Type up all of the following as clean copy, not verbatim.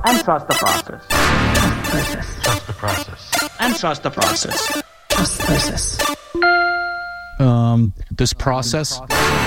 And trust the process. Trust the process. And trust the process. Trust the process. This process.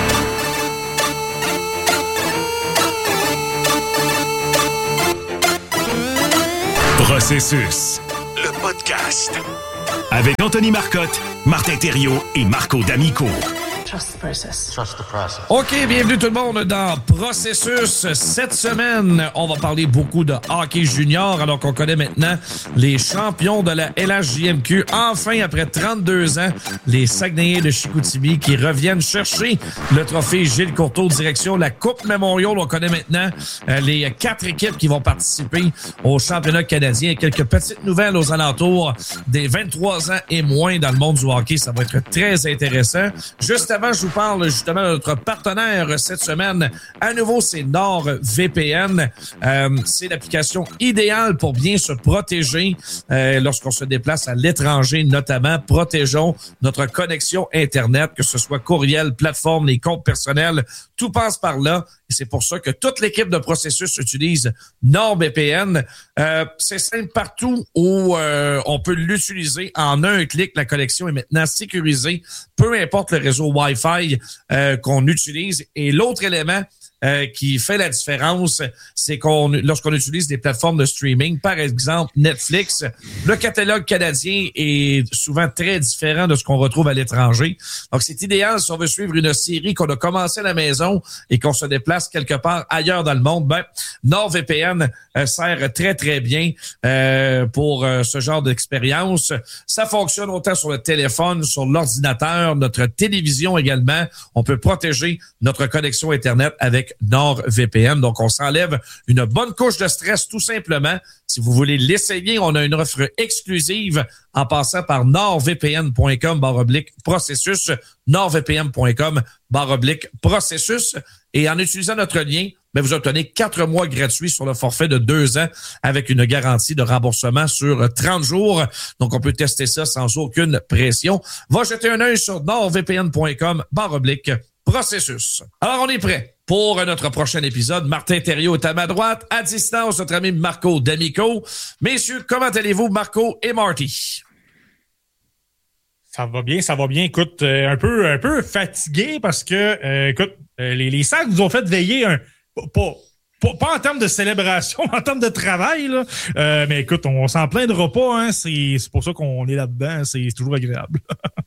Processus, le podcast. Avec Anthony Marcotte, Martin Thériault et Marco D'Amico. Trust the process. Trust the process. OK, bienvenue tout le monde dans Processus. Cette semaine, on va parler beaucoup de hockey junior, alors qu'on connaît maintenant les champions de la LHJMQ. Enfin, après 32 ans, les Saguenayens de Chicoutimi qui reviennent chercher le trophée Gilles Courteau, direction la Coupe Memorial. On connaît maintenant les 4 équipes qui vont participer au championnat canadien. Quelques petites nouvelles aux alentours des 23 ans et moins dans le monde du hockey. Ça va être très intéressant. Juste avant, je vous parle justement de notre partenaire cette semaine. À nouveau, c'est NordVPN. C'est l'application idéale pour bien se protéger lorsqu'on se déplace à l'étranger, notamment. Protégeons notre connexion Internet, que ce soit courriel, plateforme, les comptes personnels. Tout passe par là. Et c'est pour ça que toute l'équipe de Processus utilise NordVPN. C'est simple partout où on peut l'utiliser. En un clic, la connexion est maintenant sécurisée, peu importe le réseau Wi-Fi qu'on utilise. Et l'autre élément qui fait la différence, c'est lorsqu'on utilise des plateformes de streaming, par exemple Netflix, le catalogue canadien est souvent très différent de ce qu'on retrouve à l'étranger. Donc, c'est idéal si on veut suivre une série qu'on a commencé à la maison et qu'on se déplace quelque part ailleurs dans le monde. Ben, NordVPN sert très, très bien pour ce genre d'expérience. Ça fonctionne autant sur le téléphone, sur l'ordinateur, notre télévision également. On peut protéger notre connexion Internet avec NordVPN. Donc, on s'enlève une bonne couche de stress tout simplement. Si vous voulez l'essayer, on a une offre exclusive en passant par nordvpn.com/processus, nordvpn.com/processus. Et en utilisant notre lien, vous obtenez 4 mois gratuits sur le forfait de 2 ans avec une garantie de remboursement sur 30 jours. Donc, on peut tester ça sans aucune pression. Va jeter un œil sur nordvpn.com/processus. Alors, on est prêt pour notre prochain épisode. Martin Thériault est à ma droite. À distance, notre ami Marco D'Amico. Messieurs, comment allez-vous, Marco et Marty? Ça va bien. Écoute, un peu fatigué parce que, les Sags nous ont fait veiller pas en termes de célébration, en termes de travail, là. Mais écoute, on s'en plaindra pas, hein. C'est pour ça qu'on est là-dedans. C'est toujours agréable.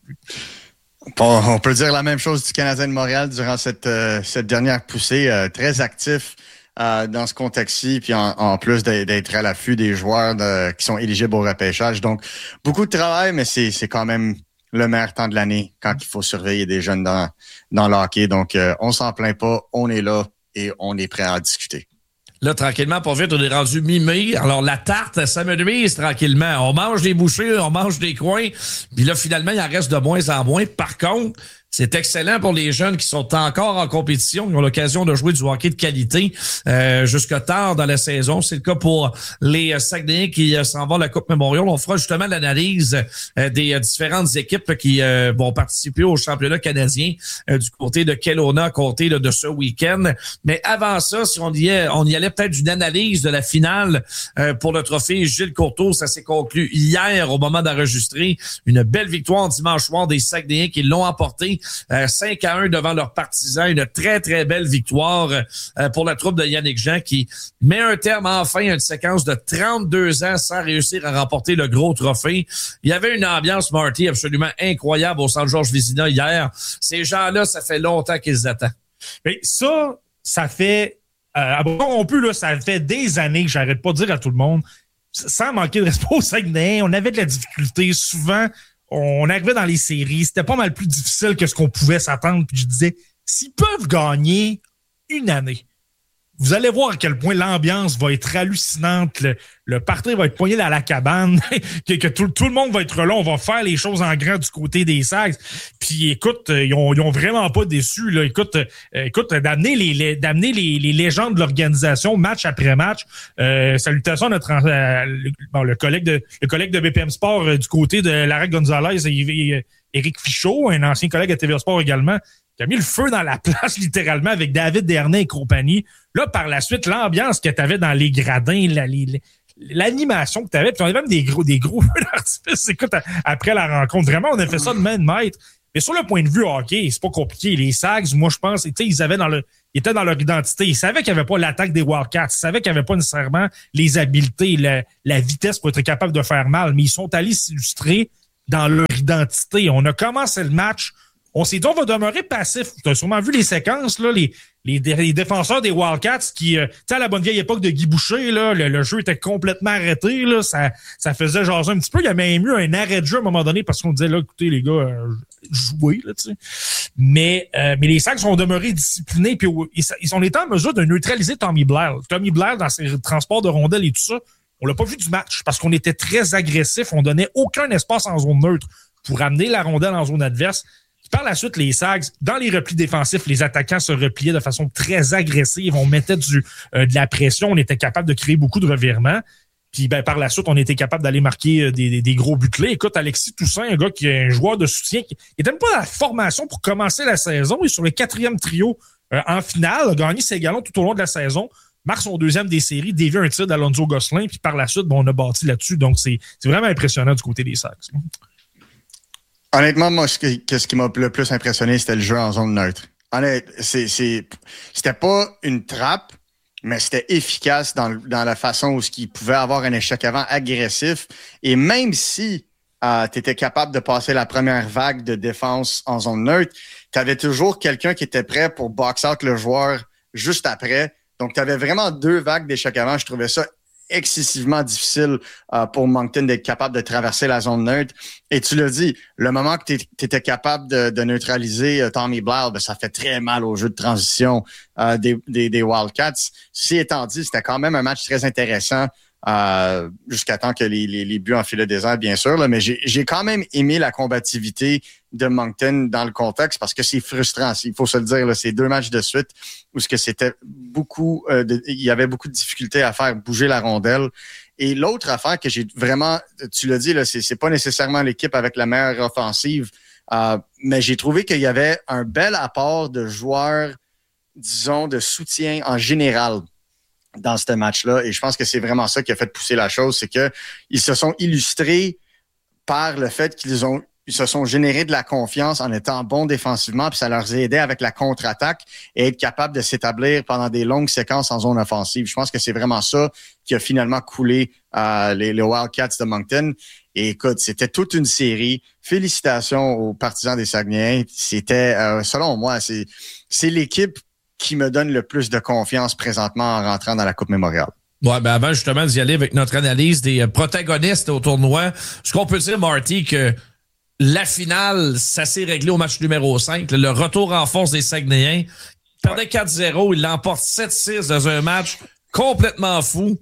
On peut dire la même chose du Canadien de Montréal durant cette dernière poussée. Très actif dans ce contexte-ci, puis en plus d'être à l'affût des joueurs qui sont éligibles au repêchage. Donc, beaucoup de travail, mais c'est quand même le meilleur temps de l'année quand il faut surveiller des jeunes dans le hockey. Donc, on s'en plaint pas, on est là et on est prêt à discuter. Là, tranquillement, pas vite, on est rendu mi-mai. Alors, la tarte, ça me nuise tranquillement. On mange des bouchées, on mange des coins. Puis là, finalement, il en reste de moins en moins. Par contre, c'est excellent pour les jeunes qui sont encore en compétition, qui ont l'occasion de jouer du hockey de qualité jusqu'à tard dans la saison. C'est le cas pour les Saguenayens qui s'en vont à la Coupe Memorial. On fera justement l'analyse des différentes équipes qui vont participer au championnat canadien du côté de Kelowna, côté de ce week-end. Mais avant ça, si on y allait peut-être d'une analyse de la finale pour le trophée Gilles Courteau. Ça s'est conclu hier au moment d'enregistrer. Une belle victoire dimanche soir des Saguenayens qui l'ont emporté 5-1 devant leurs partisans. Une très, très belle victoire pour la troupe de Yannick Jean qui met un terme enfin à une séquence de 32 ans sans réussir à remporter le gros trophée. Il y avait une ambiance, Marty, absolument incroyable au Centre Georges Vézina hier. Ces gens-là, ça fait longtemps qu'ils attendent. Mais ça fait... ça fait des années que j'arrête pas de dire à tout le monde, sans manquer de respect aux Saguenayens, on avait de la difficulté souvent. On arrivait dans les séries, c'était pas mal plus difficile que ce qu'on pouvait s'attendre. Puis je disais, s'ils peuvent gagner une année, vous allez voir à quel point l'ambiance va être hallucinante. Le party va être poigné dans la cabane, que tout le monde va être là. On va faire les choses en grand du côté des Sags. Puis écoute, ils ont vraiment pas déçu. Là. Écoute, d'amener les légendes de l'organisation match après match. Salutations à notre le collègue de BPM Sport du côté de Larry Gonzalez et Éric Fichaud, un ancien collègue à TVA Sport également, qui a mis le feu dans la place, littéralement, avec David Dernay et compagnie. Là, par la suite, l'ambiance que tu avais dans les gradins, l'animation que tu avais, puis on avait même des gros feux d'artifice. Écoute, après la rencontre, vraiment, on a fait ça de main de maître. Mais sur le point de vue hockey, c'est pas compliqué. Les Sags, moi, je pense, ils étaient dans leur identité. Ils savaient qu'il n'y avait pas l'attaque des Wildcats. Ils savaient qu'il n'y avait pas nécessairement les habiletés, la vitesse pour être capable de faire mal. Mais ils sont allés s'illustrer dans leur identité. On a commencé le match. On s'est dit, on va demeurer passif. Tu as sûrement vu les séquences, là, les défenseurs des Wildcats qui, tu sais, à la bonne vieille époque de Guy Boucher, là, le jeu était complètement arrêté, là, ça faisait jaser un petit peu. Il y a même eu un arrêt de jeu à un moment donné parce qu'on disait, là, écoutez, les gars, jouez, là, tu sais. Mais les Sags sont demeurés disciplinés puis ils ont été en mesure de neutraliser Tommy Blair. Tommy Blair, dans ses transports de rondelles et tout ça, on l'a pas vu du match parce qu'on était très agressif. On donnait aucun espace en zone neutre pour amener la rondelle en zone adverse. Par la suite, les Sags, dans les replis défensifs, les attaquants se repliaient de façon très agressive. On mettait de la pression. On était capable de créer beaucoup de revirements. Puis par la suite, on était capable d'aller marquer des gros buts clés. Écoute, Alexis Toussaint, un gars qui est un joueur de soutien, qui n'était même pas dans la formation pour commencer la saison. Il est sur le 4e trio en finale, a gagné ses galons tout au long de la saison. Marque son 2e des séries, dévie un tir d'Alonso Gosselin. Puis par la suite, on a bâti là-dessus. Donc, c'est vraiment impressionnant du côté des Sags. Honnêtement, moi, ce qui m'a le plus impressionné, c'était le jeu en zone neutre. C'était pas une trappe, mais c'était efficace dans la façon où il pouvait avoir un échec avant agressif. Et même si tu étais capable de passer la première vague de défense en zone neutre, tu avais toujours quelqu'un qui était prêt pour box out le joueur juste après. Donc, tu avais vraiment 2 vagues d'échecs avant. Je trouvais ça excessivement difficile pour Moncton d'être capable de traverser la zone neutre. Et tu l'as dit, le moment que tu étais capable de neutraliser Tommy Blair, ça fait très mal au jeu de transition des Wildcats. Ceci étant dit, c'était quand même un match très intéressant jusqu'à temps que les buts en filet désert, bien sûr. Là, mais j'ai quand même aimé la combativité de Moncton dans le contexte parce que c'est frustrant. Il faut se le dire, là, c'est 2 matchs de suite où c'était beaucoup, il y avait beaucoup de difficultés à faire bouger la rondelle. Et l'autre affaire que j'ai vraiment, tu l'as dit, là, c'est pas nécessairement l'équipe avec la meilleure offensive, mais j'ai trouvé qu'il y avait un bel apport de joueurs, disons, de soutien en général dans ce match-là. Et je pense que c'est vraiment ça qui a fait pousser la chose, c'est que ils se sont illustrés par le fait qu'ils se sont générés de la confiance en étant bons défensivement, puis ça leur a aidé avec la contre-attaque et être capable de s'établir pendant des longues séquences en zone offensive. Je pense que c'est vraiment ça qui a finalement coulé les Wildcats de Moncton. Et écoute, c'était toute une série. Félicitations aux partisans des Saguenayens. C'était, selon moi, c'est l'équipe qui me donne le plus de confiance présentement en rentrant dans la Coupe Mémorial. Ouais, ben avant justement d'y aller avec notre analyse des protagonistes au tournoi, ce qu'on peut dire, Marty, que la finale, ça s'est réglé au match numéro 5. Le retour en force des Saguenayens. Ils perdaient 4-0. Ils l'emportent 7-6 dans un match complètement fou.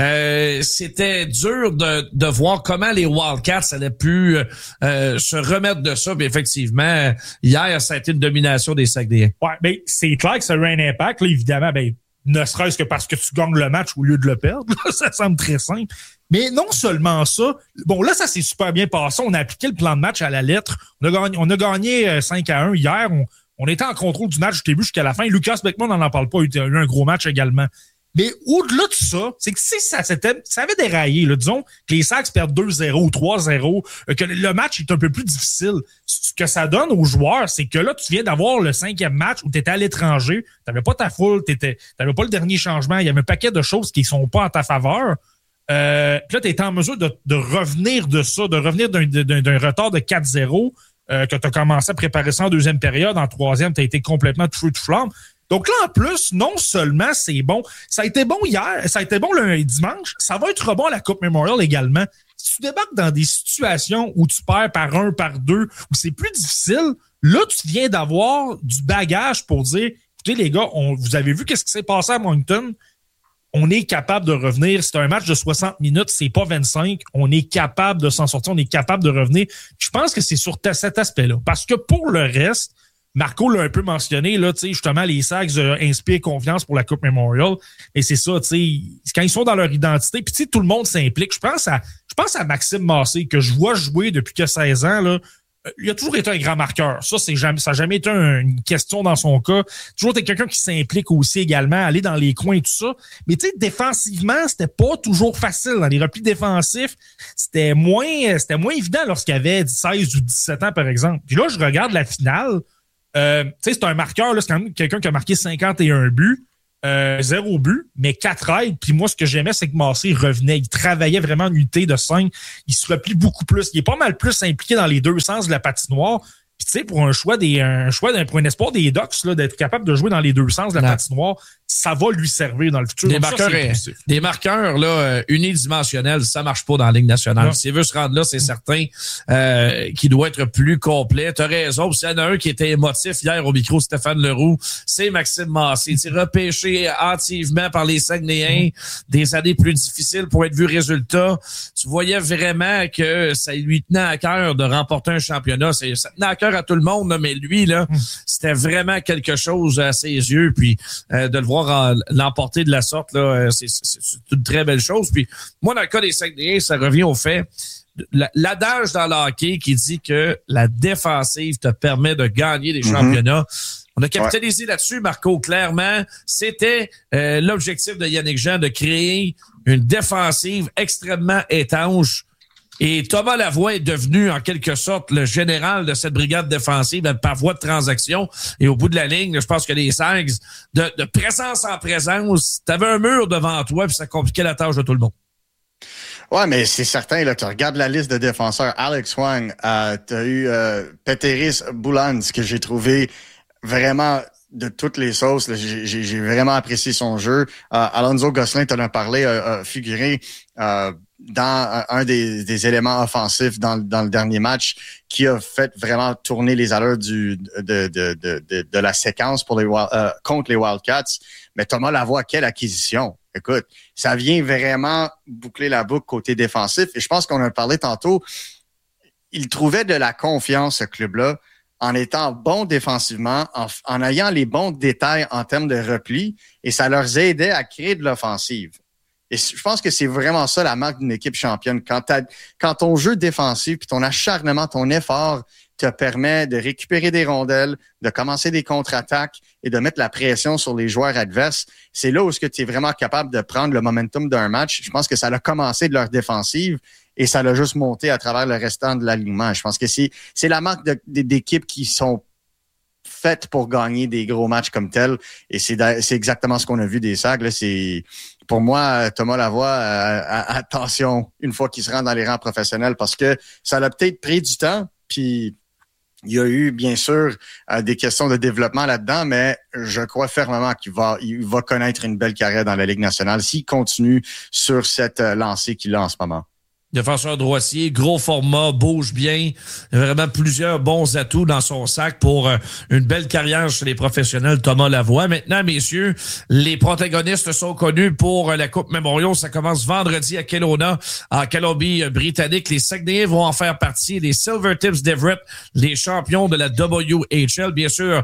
C'était dur de voir comment les Wildcats allaient pu se remettre de ça. Puis effectivement, hier, ça a été une domination des Saguenayens. Ouais, ben c'est clair que ça a eu un impact. Là, évidemment, ben ne serait-ce que parce que tu gagnes le match au lieu de le perdre. Là, ça semble très simple. Mais non seulement ça, bon là, ça s'est super bien passé. On a appliqué le plan de match à la lettre. On a gagné 5-1 hier. On était en contrôle du match du début jusqu'à la fin. Lucas Beckman, on n'en parle pas. Il a eu un gros match également. Mais au-delà de ça, c'est que si ça avait déraillé, là, disons que les Sags perdent 2-0 ou 3-0, que le match est un peu plus difficile. Ce que ça donne aux joueurs, c'est que là, tu viens d'avoir le 5e match où tu étais à l'étranger, tu n'avais pas ta foule, tu n'avais pas le dernier changement, il y avait un paquet de choses qui ne sont pas en ta faveur. Puis là, tu étais en mesure de revenir de ça, de revenir d'un retard de 4-0, que tu as commencé à préparer ça en 2e période, en 3e, tu as été complètement tout feu tout flamme. Donc là, en plus, non seulement c'est bon, ça a été bon hier, ça a été bon le dimanche, ça va être bon à la Coupe Memorial également. Si tu débarques dans des situations où tu perds par 1, par 2, où c'est plus difficile, là, tu viens d'avoir du bagage pour dire, écoutez les gars, vous avez vu qu'est-ce qui s'est passé à Moncton? On est capable de revenir. C'est un match de 60 minutes, c'est pas 25. On est capable de s'en sortir, on est capable de revenir. Je pense que c'est sur cet aspect-là. Parce que pour le reste, Marco l'a un peu mentionné, là, tu sais, justement, les Sags inspirent confiance pour la Coupe Memorial. Et c'est ça, tu sais, quand ils sont dans leur identité, puis tu sais, tout le monde s'implique. Je pense à Maxime Massé, que je vois jouer depuis que 16 ans, là. il a toujours été un grand marqueur. Ça n'a jamais été une question dans son cas. Toujours été quelqu'un qui s'implique aussi également, aller dans les coins et tout ça. Mais tu sais, défensivement, c'était pas toujours facile. Dans les replis défensifs, c'était moins évident lorsqu'il avait 16 ou 17 ans, par exemple. Puis là, je regarde la finale. Tu sais, c'est un marqueur, là, c'est quand même quelqu'un qui a marqué 51 buts. 0 but, mais 4 aides. Puis moi, ce que j'aimais, c'est que Massé revenait. Il travaillait vraiment en unité de 5. Il se replie beaucoup plus. Il est pas mal plus impliqué dans les deux sens de la patinoire. Puis tu sais, pour pour un espoir des Ducks, là, d'être capable de jouer dans les deux sens de la patinoire, ça va lui servir dans le futur. Des marqueurs là, unidimensionnels, ça marche pas dans la Ligue nationale. Non. S'il veut se rendre là, c'est certain qu'il doit être plus complet. T'as raison. S'il y en a un qui était émotif hier au micro, Stéphane Leroux, c'est Maxime Massé. Il repêché hâtivement par les Saguenayens, des années plus difficiles pour être vu résultat. Tu voyais vraiment que ça lui tenait à cœur de remporter un championnat. Ça tenait à cœur à tout le monde, là, mais lui, là, c'était vraiment quelque chose à ses yeux. Puis de le voir l'emporter de la sorte, là, c'est une très belle chose. Puis moi, dans le cas des Saguenayens, ça revient au fait, l'adage dans le hockey qui dit que la défensive te permet de gagner des championnats. On a capitalisé là-dessus, Marco, clairement. C'était l'objectif de Yannick Jean de créer une défensive extrêmement étanche. Et Thomas Lavoie est devenu, en quelque sorte, le général de cette brigade défensive par voie de transaction. Et au bout de la ligne, je pense que les Sags, de présence en présence, t'avais un mur devant toi puis ça compliquait la tâche de tout le monde. Ouais, mais c'est certain, là, tu regardes la liste de défenseurs. Alex Wang, t'as eu Peteris Boulans, que j'ai trouvé vraiment de toutes les sauces. Là, j'ai vraiment apprécié son jeu. Alonso Gosselin, t'en as parlé, a figuré dans un des éléments offensifs dans le dernier match qui a fait vraiment tourner les allures de la séquence pour contre les Wildcats. Mais Thomas Lavoie, quelle acquisition! Écoute, ça vient vraiment boucler la boucle côté défensif. Et je pense qu'on a parlé tantôt, il trouvait de la confiance, ce club-là, en étant bon défensivement, en ayant les bons détails en termes de repli, et ça leur aidait à créer de l'offensive. Et je pense que c'est vraiment ça la marque d'une équipe championne. Quand ton jeu défensif, puis ton acharnement, ton effort te permet de récupérer des rondelles, de commencer des contre-attaques et de mettre la pression sur les joueurs adverses, c'est là où tu es vraiment capable de prendre le momentum d'un match. Je pense que ça a commencé de leur défensive et ça l'a juste monté à travers le restant de l'alignement. Je pense que c'est la marque d'équipes qui sont faites pour gagner des gros matchs comme tel. Et c'est exactement ce qu'on a vu des Sags. Là, pour moi, Thomas Lavoie, attention, une fois qu'il se rend dans les rangs professionnels, parce que ça l'a peut-être pris du temps, puis il y a eu, bien sûr, des questions de développement là-dedans, mais je crois fermement qu'il va connaître une belle carrière dans la Ligue nationale s'il continue sur cette lancée qu'il a en ce moment. Défenseur droitier, gros format, bouge bien. Vraiment plusieurs bons atouts dans son sac pour une belle carrière chez les professionnels, Thomas Lavoie. Maintenant, messieurs, les protagonistes sont connus pour la Coupe Memorial. Ça commence vendredi à Kelowna, en Colombie-Britannique. Les Saguenayens vont en faire partie. Les Silvertips d'Everett, les champions de la WHL. Bien sûr,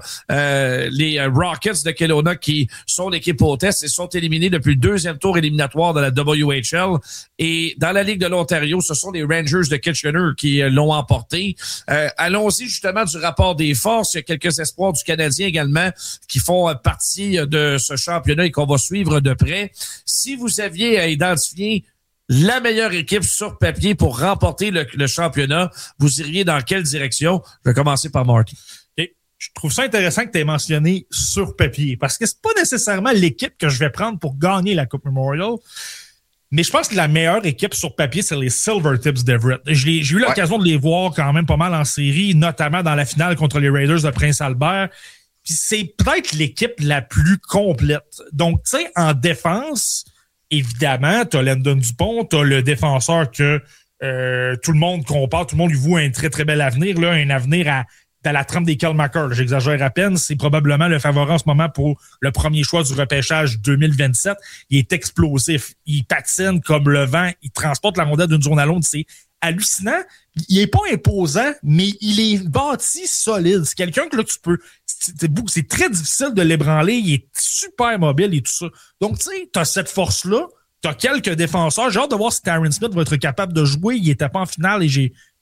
les Rockets de Kelowna qui sont l'équipe hôtesse et sont éliminés depuis le deuxième tour éliminatoire de la WHL. Et dans la Ligue de l'Ontario, ce sont les Rangers de Kitchener qui l'ont emporté. Allons-y justement du rapport des forces. Il y a quelques espoirs du Canadien également qui font partie de ce championnat et qu'on va suivre de près. Si vous aviez à identifier la meilleure équipe sur papier pour remporter le championnat, vous iriez dans quelle direction? Je vais commencer par Marty. Je trouve ça intéressant que tu aies mentionné sur papier parce que c'est pas nécessairement l'équipe que je vais prendre pour gagner la Coupe Memorial. Mais je pense que la meilleure équipe sur papier, c'est les Silvertips d'Everett. J'ai eu l'occasion de les voir quand même pas mal en série, notamment dans la finale contre les Raiders de Prince-Albert. Puis c'est peut-être l'équipe la plus complète. Donc, tu sais, en défense, évidemment, t'as Landon Dupont, t'as le défenseur que tout le monde compare, tout le monde lui voit un très, très bel avenir, là, un avenir à la trempe des Kelmaker. J'exagère à peine. C'est probablement le favori en ce moment pour le premier choix du repêchage 2027. Il est explosif. Il patine comme le vent. Il transporte la rondelle d'une zone à l'autre. C'est hallucinant. Il est pas imposant, mais il est bâti solide. C'est quelqu'un que là, tu peux... C'est très difficile de l'ébranler. Il est super mobile et tout ça. Donc, tu sais, t'as cette force-là. T'as quelques défenseurs. J'ai hâte de voir si Tyron Smith va être capable de jouer. Il était pas en finale et j'ai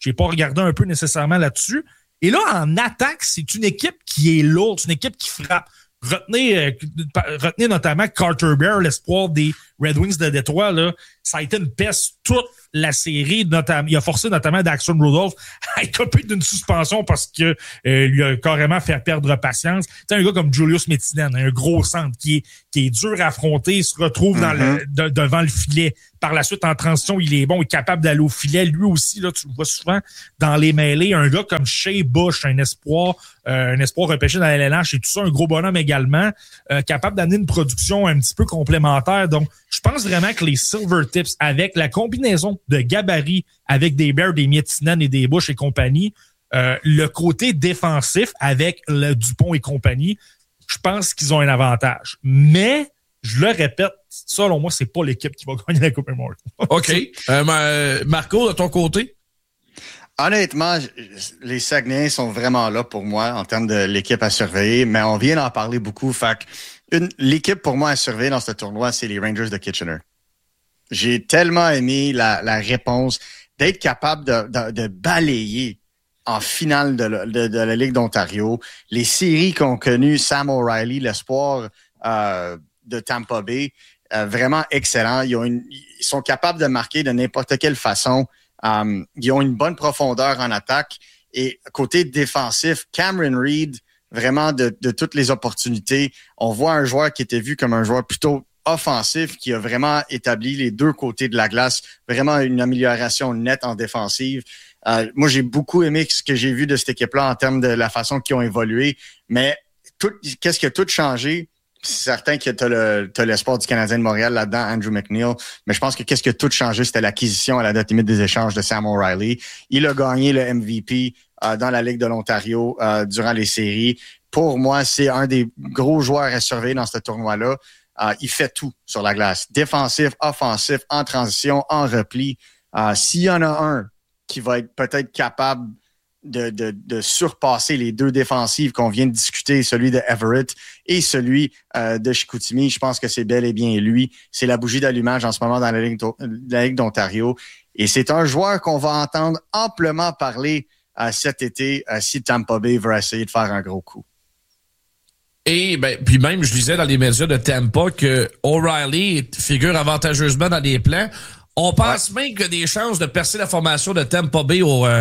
J'ai pas regardé un peu nécessairement là-dessus. Et là, en attaque, c'est une équipe qui est lourde, c'est une équipe qui frappe. Retenez notamment Carter Bear, l'espoir des Red Wings de Détroit. Là, ça a été une peste toute la série. Il a forcé notamment Daxton Rudolph à écoper d'une suspension parce que lui a carrément fait perdre patience. Tu sais, un gars comme Julius Metinen, un gros centre qui est dur à affronter, se retrouve devant le filet. Par la suite, en transition, il est bon, il est capable d'aller au filet. Lui aussi, là, tu le vois souvent dans les mêlées. Un gars comme Shea Bush, un espoir repêché dans la LNH et tout ça, un gros bonhomme également, capable d'amener une production un petit peu complémentaire. Donc, je pense vraiment que les Silvertips, avec la combinaison de gabarit avec des Bears, des Miettinen et des Bush et compagnie, le côté défensif avec le Dupont et compagnie, je pense qu'ils ont un avantage. Mais, je le répète, selon moi, c'est pas l'équipe qui va gagner la Coupe Memorial. OK. Marco, de ton côté? Honnêtement, les Saguenayens sont vraiment là pour moi en termes de l'équipe à surveiller, mais on vient d'en parler beaucoup. Fait que l'équipe pour moi à surveiller dans ce tournoi, c'est les Rangers de Kitchener. J'ai tellement aimé la réponse d'être capable de balayer en finale de la Ligue d'Ontario. Les séries qu'ont connues Sam O'Reilly, l'espoir de Tampa Bay, vraiment excellent. Ils sont capables de marquer de n'importe quelle façon. Ils ont une bonne profondeur en attaque. Et côté défensif, Cameron Reed, vraiment de toutes les opportunités. On voit un joueur qui était vu comme un joueur plutôt offensif, qui a vraiment établi les deux côtés de la glace. Vraiment une amélioration nette en défensive. Moi, j'ai beaucoup aimé ce que j'ai vu de cette équipe-là en termes de la façon qu'ils ont évolué. Mais qu'est-ce qui a tout changé? C'est certain que t'as l'espoir du Canadien de Montréal là-dedans, Andrew McNeil. Mais je pense que qu'est-ce qui a tout changé, c'était l'acquisition à la date limite des échanges de Sam O'Reilly. Il a gagné le MVP dans la Ligue de l'Ontario durant les séries. Pour moi, c'est un des gros joueurs à surveiller dans ce tournoi-là. Il fait tout sur la glace. Défensif, offensif, en transition, en repli. S'il y en a un qui va être peut-être capable de surpasser les deux défensives qu'on vient de discuter, celui de Everett et celui de Chicoutimi. Je pense que c'est bel et bien lui. C'est la bougie d'allumage en ce moment dans la Ligue d'Ontario. Et c'est un joueur qu'on va entendre amplement parler cet été si Tampa Bay veut essayer de faire un gros coup. Et puis même, je lisais dans les médias de Tampa que O'Reilly figure avantageusement dans les plans. On pense même qu'il y a des chances de percer la formation de Tampa Bay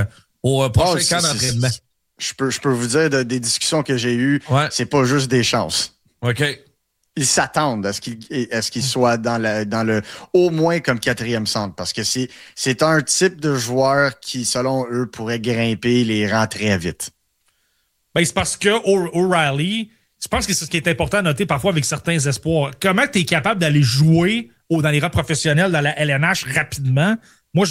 au prochain camp d'entraînement. Je peux vous dire des discussions que j'ai eues, c'est pas juste des chances. OK. Ils s'attendent à ce qu'il soit dans le au moins comme 4e centre, parce que c'est un type de joueur qui, selon eux, pourrait grimper les rangs très vite. Ben, c'est parce que O'Reilly, je pense que c'est ce qui est important à noter parfois avec certains espoirs. Comment tu es capable d'aller jouer dans les rangs professionnels dans la LNH rapidement? Moi,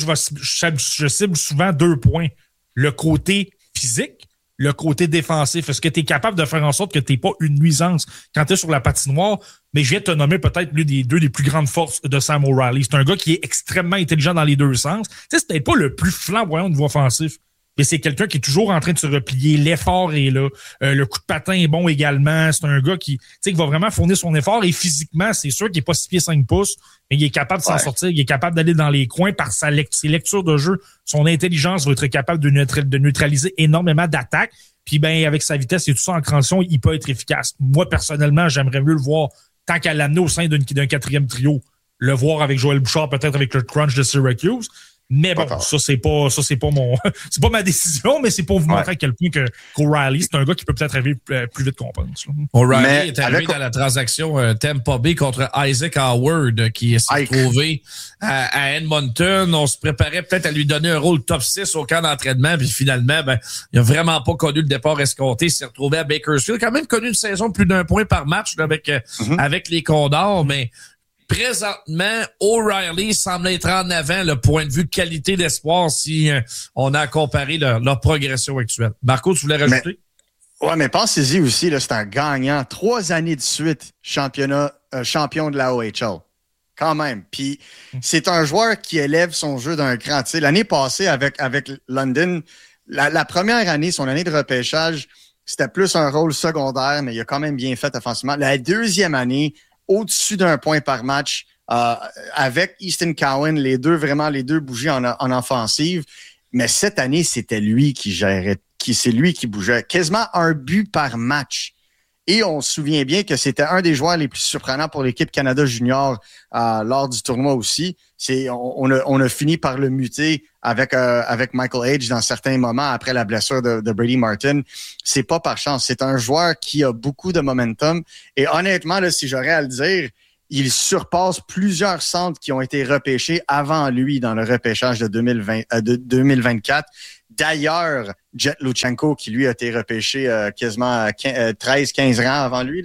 je cible souvent 2 points. Le côté physique, le côté défensif. Est-ce que tu es capable de faire en sorte que tu n'es pas une nuisance quand tu es sur la patinoire? Mais je viens de te nommer peut-être l'une des deux des plus grandes forces de Sam O'Reilly. C'est un gars qui est extrêmement intelligent dans les deux sens. Tu sais, c'est peut-être pas le plus flamboyant au niveau offensif, mais c'est quelqu'un qui est toujours en train de se replier. L'effort est là. Le coup de patin est bon également. C'est un gars qui va vraiment fournir son effort. Et physiquement, c'est sûr qu'il n'est pas 6 pieds 5 pouces, mais il est capable de s'en sortir. Il est capable d'aller dans les coins par ses lectures de jeu. Son intelligence va être capable de neutraliser énormément d'attaques. Puis avec sa vitesse et tout ça en transition, il peut être efficace. Moi, personnellement, j'aimerais mieux le voir tant qu'à l'amener au sein d'un 4e trio. Le voir avec Joël Bouchard, peut-être avec le crunch de Syracuse. Mais bon, ça c'est pas c'est pas ma décision, mais c'est pour vous montrer à quel point qu'O'Reilly, c'est un gars qui peut peut-être arriver plus vite qu'on pense. O'Reilly est arrivé dans la transaction Tampa Bay contre Isaac Howard, qui s'est trouvé à Edmonton. On se préparait peut-être à lui donner un rôle top 6 au camp d'entraînement, puis finalement, il a vraiment pas connu le départ escompté. Il s'est retrouvé à Bakersfield. Il a quand même connu une saison de plus d'1 point par match là, avec les Condors, mais présentement, O'Reilly semble être en avant le point de vue de qualité d'espoir si on a comparé leur progression actuelle. Marco, tu voulais rajouter? Mais pensez-y aussi, là, c'est un gagnant. 3 années de suite, champion de la OHL. Quand même. Puis c'est un joueur qui élève son jeu d'un cran. Tu sais, l'année passée avec London, la première année, son année de repêchage, c'était plus un rôle secondaire, mais il a quand même bien fait offensivement. La deuxième année, au-dessus d'1 point par match, avec Easton Cowan, les deux bougies en offensive. Mais cette année, c'était lui qui gérait, c'est lui qui bougeait. Quasiment un but par match. Et on se souvient bien que c'était un des joueurs les plus surprenants pour l'équipe Canada Junior lors du tournoi aussi. On a fini par le muter avec Michael Age dans certains moments après la blessure de Brady Martin. C'est pas par chance. C'est un joueur qui a beaucoup de momentum. Et honnêtement, là, si j'aurais à le dire, il surpasse plusieurs centres qui ont été repêchés avant lui dans le repêchage de 2024. D'ailleurs, Jet Luchenko, qui lui a été repêché quasiment 13-15 rangs avant lui, là,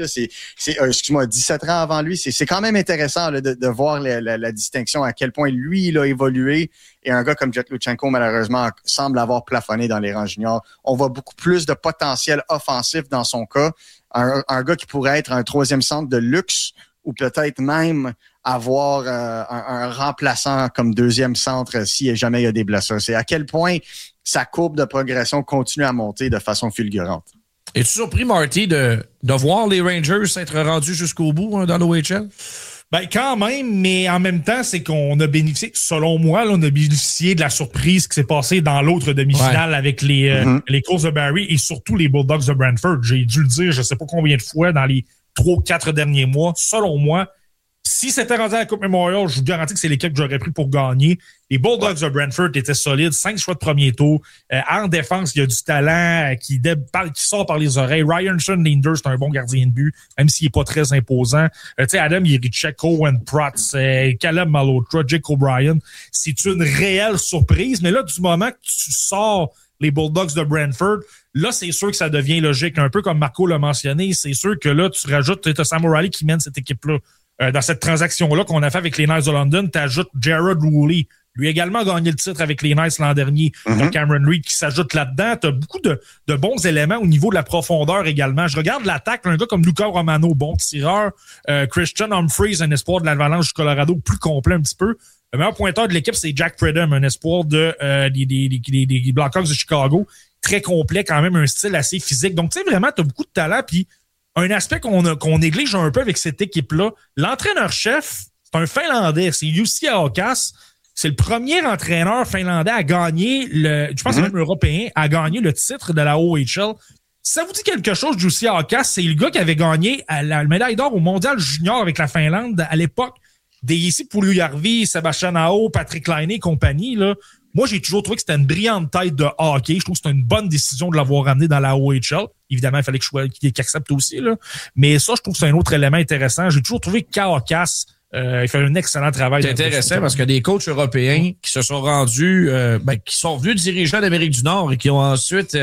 17 rangs avant lui. C'est quand même intéressant là, de voir la distinction, à quel point lui, il a évolué. Et un gars comme Jet Luchenko, malheureusement, semble avoir plafonné dans les rangs juniors. On voit beaucoup plus de potentiel offensif dans son cas. Un gars qui pourrait être un troisième centre de luxe, ou peut-être même avoir un remplaçant comme deuxième centre si jamais il y a des blessures. C'est à quel point sa courbe de progression continue à monter de façon fulgurante. Es-tu surpris, Marty, de voir les Rangers s'être rendus jusqu'au bout dans l'OHL? Ben, quand même, mais en même temps, c'est qu'on a bénéficié, selon moi, là, on a bénéficié de la surprise qui s'est passée dans l'autre demi-finale avec les Colts de Barrie et surtout les Bulldogs de Brantford. J'ai dû le dire, je sais pas combien de fois dans les 3 ou 4 derniers mois. Selon moi, si c'était rendu à la Coupe Memorial, je vous garantis que c'est l'équipe que j'aurais pris pour gagner. Les Bulldogs de Brantford étaient solides, 5 choix de premier tour. En défense, il y a du talent qui sort par les oreilles. Ryan Schoenlinder, c'est un bon gardien de but, même s'il n'est pas très imposant. Tu sais, Adam Yerichek, Owen Protz, Caleb Malhotra, Jake O'Brien. C'est une réelle surprise. Mais là, du moment que tu sors les Bulldogs de Brantford, là, c'est sûr que ça devient logique. Un peu comme Marco l'a mentionné, c'est sûr que là, tu rajoutes Sam O'Reilly qui mène cette équipe-là. Dans cette transaction-là qu'on a fait avec les Knights de London, tu ajoutes Jared Woolley. Lui également a gagné le titre avec les Knights l'an dernier. T'as Cameron Reed qui s'ajoute là-dedans. Tu as beaucoup de bons éléments au niveau de la profondeur également. Je regarde l'attaque, un gars comme Luca Romano, bon tireur. Christian Humphreys, un espoir de l'Avalanche du Colorado, plus complet un petit peu. Le meilleur pointeur de l'équipe, c'est Jack Pridham, un espoir des Blackhawks de Chicago. Très complet, quand même, un style assez physique. Donc, tu sais, vraiment, tu as beaucoup de talent. Puis, un aspect qu'on néglige un peu avec cette équipe-là, l'entraîneur-chef, c'est un Finlandais, c'est Jussi Ahokas. C'est le premier entraîneur finlandais à gagner je pense que c'est même européen, à gagner le titre de la OHL. Ça vous dit quelque chose, Jussi Ahokas? C'est le gars qui avait gagné la médaille d'or au Mondial Junior avec la Finlande à l'époque. Des ici Puljujärvi, Sébastien Aho, Patrick Laine et compagnie, là. Moi, j'ai toujours trouvé que c'était une brillante tête de hockey. Je trouve que c'était une bonne décision de l'avoir ramené dans la OHL. Évidemment, il fallait qu'il accepte aussi, là. Mais ça, je trouve que c'est un autre élément intéressant. J'ai toujours trouvé qu'Ahokas, il fait un excellent travail. C'est intéressant parce que des coachs européens qui se sont rendus, qui sont venus diriger en Amérique du Nord et qui ont ensuite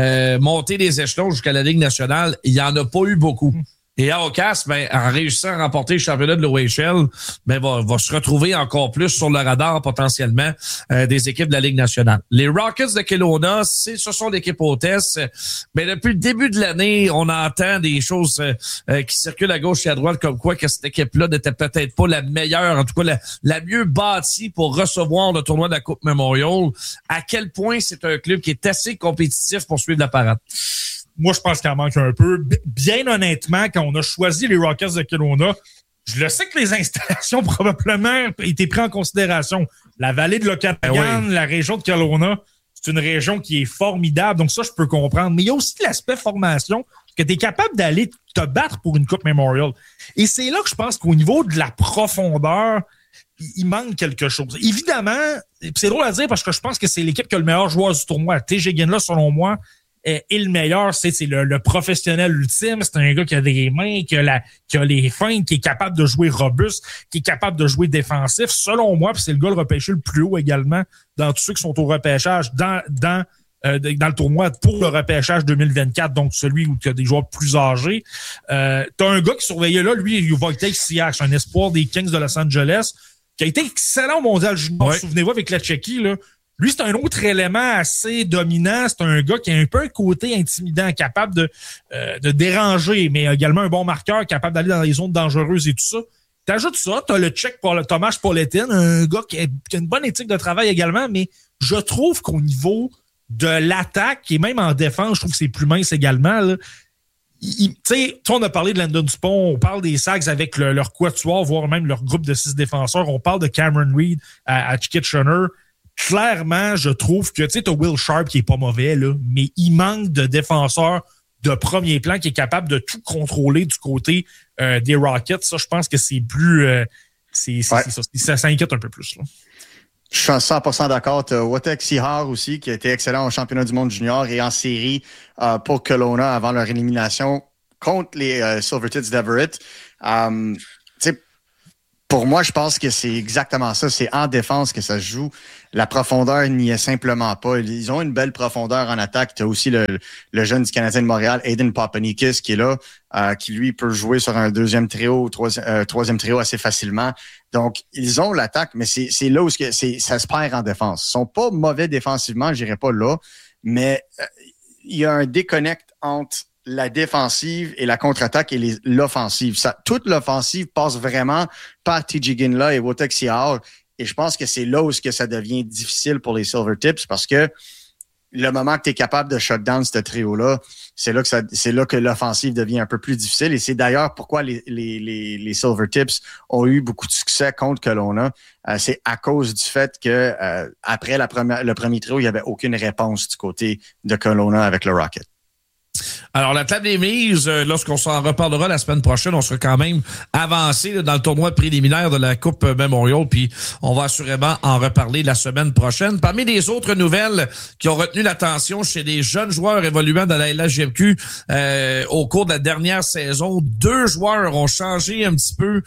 monté les échelons jusqu'à la Ligue nationale, il n'y en a pas eu beaucoup. Et Ahokas, en réussissant à remporter le championnat de l'OHL, va se retrouver encore plus sur le radar potentiellement des équipes de la Ligue nationale. Les Rockets de Kelowna, ce sont l'équipe hôtesse. Mais depuis le début de l'année, on entend des choses qui circulent à gauche et à droite comme quoi que cette équipe-là n'était peut-être pas la meilleure, en tout cas la mieux bâtie pour recevoir le tournoi de la Coupe Memorial. À quel point c'est un club qui est assez compétitif pour suivre la parade? Moi, je pense qu'il en manque un peu. Bien honnêtement, quand on a choisi les Rockets de Kelowna, je le sais que les installations probablement étaient prises en considération. La vallée de l'Okanagan, la région de Kelowna, c'est une région qui est formidable. Donc ça, je peux comprendre. Mais il y a aussi l'aspect formation, que tu es capable d'aller te battre pour une Coupe Memorial. Et c'est là que je pense qu'au niveau de la profondeur, il manque quelque chose. Évidemment, c'est drôle à dire parce que je pense que c'est l'équipe qui a le meilleur joueur du tournoi. TJ Ginla, selon moi, et le meilleur, c'est le professionnel ultime. C'est un gars qui a des mains, qui a les feintes, qui est capable de jouer robuste, qui est capable de jouer défensif. Selon moi, puis c'est le gars le repêché le plus haut également dans tous ceux qui sont au repêchage dans le tournoi pour le repêchage 2024, donc celui où il y a des joueurs plus âgés. T'as un gars qui surveillait là, lui, Wojtek Siak, un espoir des Kings de Los Angeles, qui a été excellent au Mondial Junior. Ouais. Souvenez-vous, avec la Tchéquie, là. Lui, c'est un autre élément assez dominant. C'est un gars qui a un peu un côté intimidant, capable de déranger, mais également un bon marqueur, capable d'aller dans les zones dangereuses et tout ça. T'ajoutes ça, t'as le Tchèque pour le Tomáš Politin, un gars qui a une bonne éthique de travail également, mais je trouve qu'au niveau de l'attaque et même en défense, je trouve que c'est plus mince également, là. Tu sais, on a parlé de Landon Dupont, on parle des Sags avec leur quatuor, voire même leur groupe de 6 défenseurs. On parle de Cameron Reed à Kitchener. clairement, je trouve que, tu sais, t'as Will Sharp qui est pas mauvais, là, mais il manque de défenseurs de premier plan qui est capable de tout contrôler du côté des Rockets. Ça, je pense que c'est plus... ça inquiète un peu plus, là. Je suis 100% d'accord. Tu as Wojtek Sihar aussi, qui a été excellent au championnat du monde junior et en série pour Kelowna avant leur élimination contre les Silvertits d'Everett. Pour moi, je pense que c'est exactement ça. C'est en défense que ça se joue. La profondeur n'y est simplement pas. Ils ont une belle profondeur en attaque. Tu as aussi le jeune du Canadien de Montréal, Aiden Papanikis, qui est là, qui lui peut jouer sur un deuxième trio, troisième trio assez facilement. Donc, ils ont l'attaque, mais c'est là où ça se perd en défense. Ils sont pas mauvais défensivement, je dirais pas là, mais il y a un déconnect entre la défensive et la contre-attaque et l'offensive. Toute l'offensive passe vraiment par TJ Ginla et Wojtek Sihar. Et je pense que c'est là où ça devient difficile pour les Silvertips parce que le moment que tu es capable de shut down ce trio-là, c'est là que l'offensive devient un peu plus difficile. Et c'est d'ailleurs pourquoi les Silvertips ont eu beaucoup de succès contre Kelowna. C'est à cause du fait que après le premier trio, il n'y avait aucune réponse du côté de Kelowna avec le Rocket. Alors, la table des mises, lorsqu'on s'en reparlera la semaine prochaine, on sera quand même avancé là, dans le tournoi préliminaire de la Coupe Memorial, puis on va assurément en reparler la semaine prochaine. Parmi les autres nouvelles qui ont retenu l'attention chez les jeunes joueurs évoluant dans la LHJMQ au cours de la dernière saison, 2 joueurs ont changé un petit peu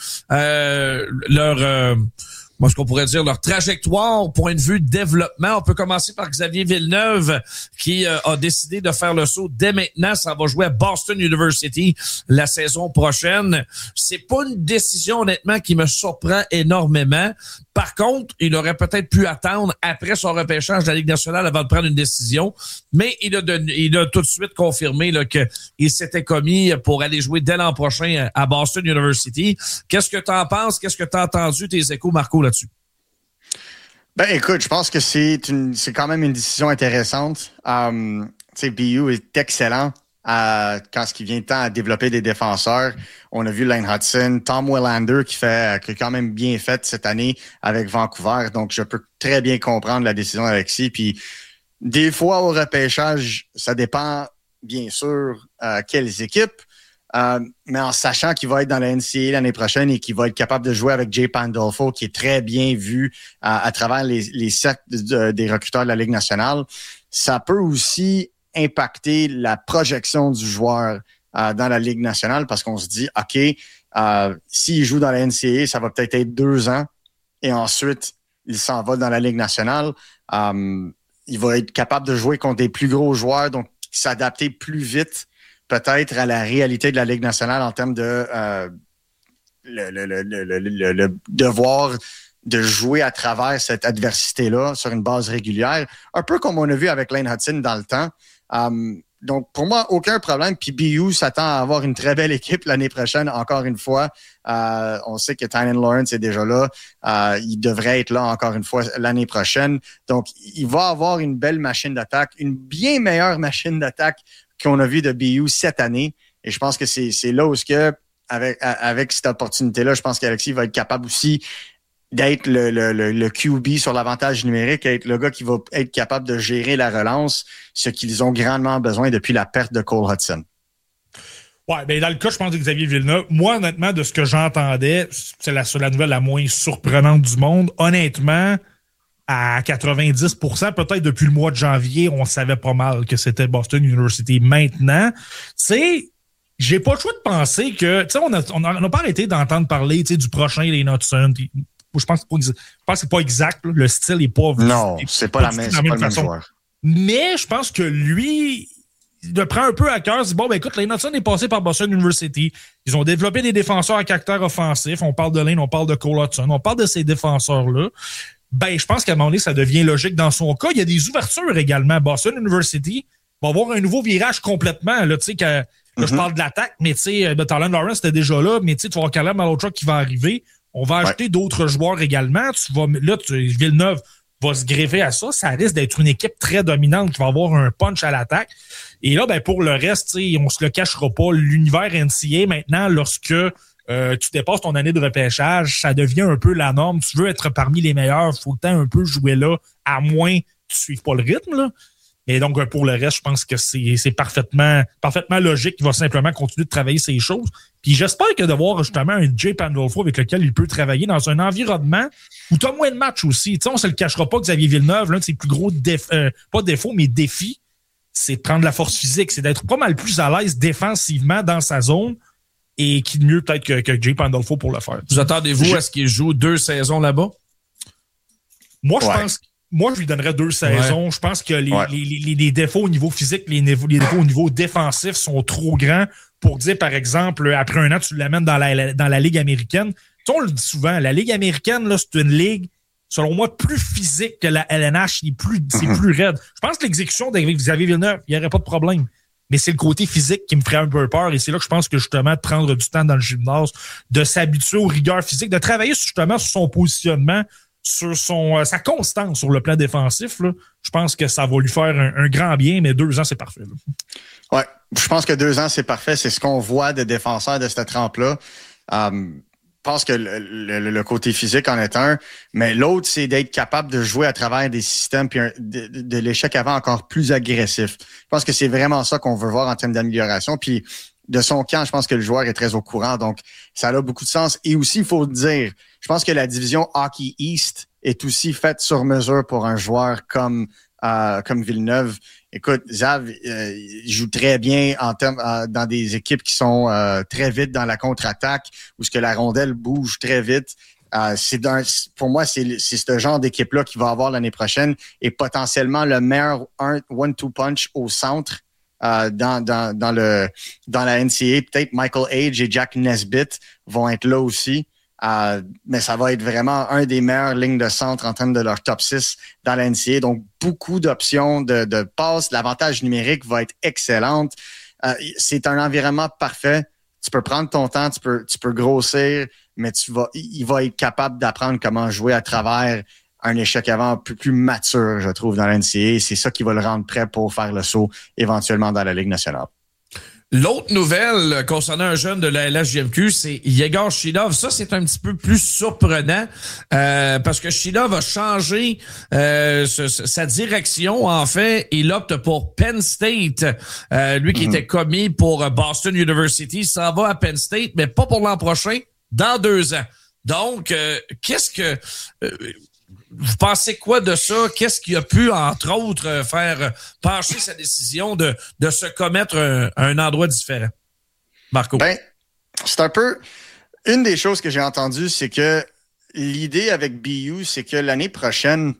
ce qu'on pourrait dire leur trajectoire au point de vue développement. On peut commencer par Xavier Villeneuve qui a décidé de faire le saut dès maintenant. Ça va jouer à Boston University la saison prochaine. C'est pas une décision honnêtement qui me surprend énormément. Par contre, il aurait peut-être pu attendre après son repêchage de la Ligue nationale avant de prendre une décision, mais il a tout de suite confirmé là, qu'il s'était commis pour aller jouer dès l'an prochain à Boston University. Qu'est-ce que tu en penses? Qu'est-ce que tu as entendu tes échos, Marco, là-dessus? Ben écoute, je pense que c'est quand même une décision intéressante. Tu sais, BU est excellent quand ce qui vient de temps à développer des défenseurs. On a vu Lane Hudson, Tom Willander qui a quand même bien fait cette année avec Vancouver. Donc, je peux très bien comprendre la décision d'Alexis. Puis, des fois, au repêchage, ça dépend, bien sûr, quelles équipes. Mais en sachant qu'il va être dans la NCAA l'année prochaine et qu'il va être capable de jouer avec Jay Pandolfo, qui est très bien vu à travers les cercles des recruteurs de la Ligue nationale, ça peut aussi impacter la projection du joueur dans la Ligue nationale parce qu'on se dit, OK, s'il joue dans la NCAA, ça va peut-être être 2 ans et ensuite, il s'en va dans la Ligue nationale. Il va être capable de jouer contre des plus gros joueurs, donc s'adapter plus vite peut-être à la réalité de la Ligue nationale en termes de le devoir de jouer à travers cette adversité-là sur une base régulière, un peu comme on a vu avec Lane Hudson dans le temps. Donc, pour moi, aucun problème. Puis BU s'attend à avoir une très belle équipe l'année prochaine, encore une fois. On sait que Tynan Lawrence est déjà là. Il devrait être là encore une fois l'année prochaine. Donc, il va avoir une belle machine d'attaque, une bien meilleure machine d'attaque qu'on a vu de BU cette année. Et je pense que c'est là où avec cette opportunité-là, je pense qu'Alexis va être capable aussi d'être le QB sur l'avantage numérique, être le gars qui va être capable de gérer la relance, ce qu'ils ont grandement besoin depuis la perte de Cole Hudson. Ouais, ben dans le cas, je pense de Xavier Villeneuve, moi, honnêtement, de ce que j'entendais, c'est la nouvelle la moins surprenante du monde. Honnêtement, à 90%, peut-être depuis le mois de janvier, on savait pas mal que c'était Boston University. Maintenant, tu sais, j'ai pas le choix de penser que, tu sais, on n'a pas arrêté d'entendre parler, tu sais, du prochain Lane Hudson. Je pense que c'est pas exact. Là. Le style est pas... Non, c'est pas la même façon. Joueur. Mais je pense que lui, il le prend un peu à cœur. Il dit, bon, ben écoute, Lane Hudson est passé par Boston University. Ils ont développé des défenseurs à caractère offensif. On parle de Lane, on parle de Cole Hudson. On parle de ces défenseurs-là. Ben, je pense qu'à un moment donné, ça devient logique dans son cas. Il y a des ouvertures également. Boston University va avoir un nouveau virage complètement. Là, tu sais, là, je parle de l'attaque, mais tu sais, Tynan Lawrence était déjà là. Mais tu vas avoir Caleb Malhotra qui va arriver. On va acheter d'autres joueurs également. Villeneuve va se greffer à ça. Ça risque d'être une équipe très dominante qui va avoir un punch à l'attaque. Et là, ben pour le reste, on se le cachera pas. L'univers NCAA, maintenant, lorsque tu dépasses ton année de repêchage, ça devient un peu la norme. Tu veux être parmi les meilleurs, il faut le temps un peu jouer là, à moins que tu ne suives pas le rythme, là. Et donc, pour le reste, je pense que c'est parfaitement logique qu'il va simplement continuer de travailler ces choses. Puis j'espère que de voir justement un Jay Pandolfo avec lequel il peut travailler dans un environnement où tu as moins de matchs aussi. Tu sais, on se le cachera pas que Xavier Villeneuve, l'un de ses plus gros pas défauts, mais défis, c'est de prendre la force physique, c'est d'être pas mal plus à l'aise défensivement dans sa zone. Et qui de mieux peut-être que Jay Pandolfo pour le faire. Vous attendez-vous à ce qu'il joue 2 saisons là-bas? Moi, je lui donnerais 2 saisons. Ouais. Je pense que les défauts au niveau physique, les défauts au niveau défensif sont trop grands pour dire, par exemple, après un an, tu l'amènes dans la Ligue américaine. Tu sais, on le dit souvent, la Ligue américaine, là, c'est une ligue, selon moi, plus physique que la LNH. C'est plus raide. Je pense que l'exécution de Xavier Villeneuve, il n'y aurait pas de problème. Mais c'est le côté physique qui me ferait un peu peur. Et c'est là que je pense que justement, de prendre du temps dans le gymnase, de s'habituer aux rigueurs physiques, de travailler justement sur son positionnement, sur sa constance sur le plan défensif, là, je pense que ça va lui faire un grand bien, mais 2 ans, c'est parfait. Là. Ouais, je pense que 2 ans, c'est parfait. C'est ce qu'on voit de défenseurs de cette trempe-là. Je pense que le côté physique en est un, mais l'autre, c'est d'être capable de jouer à travers des systèmes puis de l'échec avant encore plus agressif. Je pense que c'est vraiment ça qu'on veut voir en termes d'amélioration. Puis de son camp, je pense que le joueur est très au courant, donc ça a beaucoup de sens. Et aussi, il faut le dire, je pense que la division Hockey East est aussi faite sur mesure pour un joueur comme Villeneuve. Écoute, Zav il joue très bien dans des équipes qui sont très vite dans la contre-attaque, où ce que la rondelle bouge très vite. Pour moi, c'est ce genre d'équipe-là qui va avoir l'année prochaine et potentiellement le meilleur one-two punch au centre dans la NCAA. Peut-être Michael Age et Jack Nesbitt vont être là aussi. Mais ça va être vraiment un des meilleures lignes de centre en termes de leur top 6 dans la NCAA. Donc, beaucoup d'options de passes. L'avantage numérique va être excellente. C'est un environnement parfait. Tu peux prendre ton temps, tu peux grossir, mais il va être capable d'apprendre comment jouer à travers un échec avant un peu plus mature, je trouve, dans la NCAA. C'est ça qui va le rendre prêt pour faire le saut éventuellement dans la Ligue nationale. L'autre nouvelle concernant un jeune de la LHJMQ, c'est Yegor Shilov. Ça, c'est un petit peu plus surprenant parce que Shilov a changé sa direction. En fait, il opte pour Penn State. Lui qui était commis pour Boston University, s'en va à Penn State, mais pas pour l'an prochain, dans 2 ans. Donc, qu'est-ce que... vous pensez quoi de ça? Qu'est-ce qui a pu, entre autres, faire pencher sa décision de se commettre un endroit différent? Marco? Ben, c'est un peu... Une des choses que j'ai entendues, c'est que l'idée avec BU, c'est que l'année prochaine,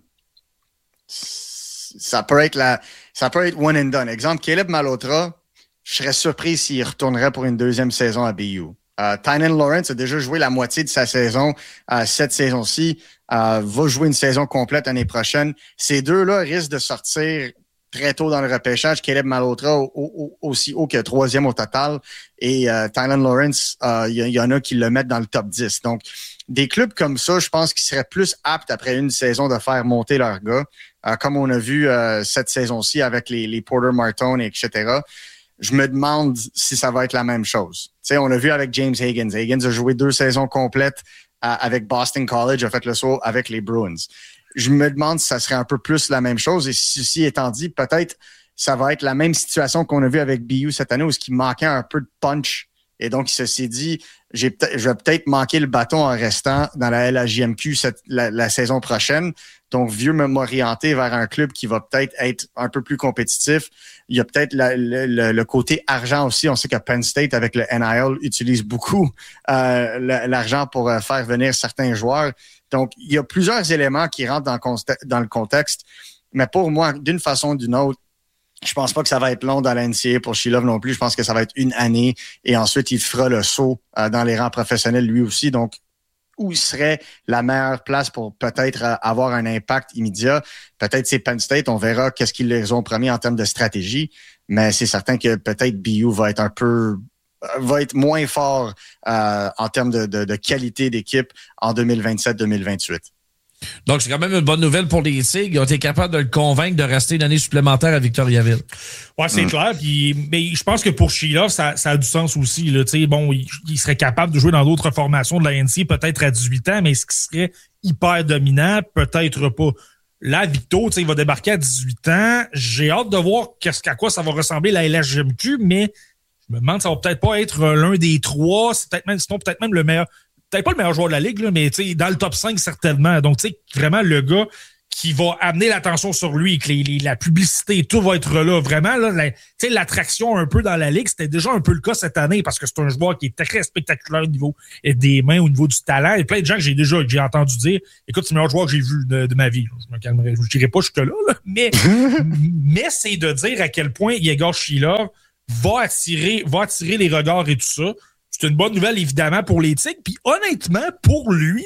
ça peut être one and done. Exemple, Caleb Malhotra, je serais surpris s'il retournerait pour une 2e saison à BU. Tynan Lawrence a déjà joué la moitié de sa saison cette saison-ci. Va jouer une saison complète l'année prochaine. Ces deux-là risquent de sortir très tôt dans le repêchage. Caleb Malhotra aussi haut que 3e au total. Et Tynan Lawrence, il y en a qui le mettent dans le top 10. Donc, des clubs comme ça, je pense qu'ils seraient plus aptes après une saison de faire monter leurs gars. Comme on a vu cette saison-ci avec les Porter Martone, etc. Je me demande si ça va être la même chose. Tu sais, on l'a vu avec James Higgins. Higgins a joué 2 saisons complètes avec Boston College, a fait le saut avec les Bruins. Je me demande si ça serait un peu plus la même chose. Et ceci étant dit, peut-être ça va être la même situation qu'on a vu avec BU cette année où il manquait un peu de punch. Et donc, il s'est dit, je vais peut-être manquer le bâton en restant dans la LHJMQ la saison prochaine. Donc, m'orienter vers un club qui va peut-être être un peu plus compétitif. Il y a peut-être le côté argent aussi. On sait que Penn State, avec le NIL, utilise beaucoup l'argent pour faire venir certains joueurs. Donc, il y a plusieurs éléments qui rentrent dans le contexte. Mais pour moi, d'une façon ou d'une autre, je pense pas que ça va être long dans la NCAA pour Shilov non plus. Je pense que ça va être 1 année et ensuite, il fera le saut dans les rangs professionnels lui aussi. Donc, où serait la meilleure place pour peut-être avoir un impact immédiat? Peut-être c'est Penn State. On verra qu'est-ce qu'ils les ont promis en termes de stratégie. Mais c'est certain que peut-être BU va être moins fort en termes de qualité d'équipe en 2027-2028. Donc, c'est quand même une bonne nouvelle pour les Tigres. Ils ont été capables de le convaincre de rester une année supplémentaire à Victoriaville. Ouais, c'est clair. Mais je pense que pour Sheila, ça a du sens aussi. Là. Bon, il serait capable de jouer dans d'autres formations de la NCAA peut-être à 18 ans, mais est-ce qu'il serait hyper dominant? Peut-être pas. Là, Victo, il va débarquer à 18 ans. J'ai hâte de voir à quoi ça va ressembler la LHJMQ, mais je me demande, ça va peut-être pas être l'un des trois. C'est peut-être même le meilleur. Peut-être pas le meilleur joueur de la Ligue, là, mais dans le top 5, certainement. Donc, vraiment, le gars qui va amener l'attention sur lui, que la publicité, tout va être là. Vraiment, là, l'attraction un peu dans la Ligue, c'était déjà un peu le cas cette année parce que c'est un joueur qui est très spectaculaire au niveau des mains, au niveau du talent. Et plein de gens que j'ai entendu dire, écoute, c'est le meilleur joueur que j'ai vu de ma vie. Je me calmerai, je dirais pas jusque-là, là, mais c'est de dire à quel point Yegor Sheila va attirer les regards et tout ça. C'est une bonne nouvelle, évidemment, pour les Tigres. Puis honnêtement, pour lui,